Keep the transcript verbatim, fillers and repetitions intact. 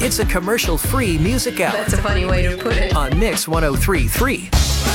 It's a commercial-free music hour That's a funny way to put it. on Mix one oh three point three.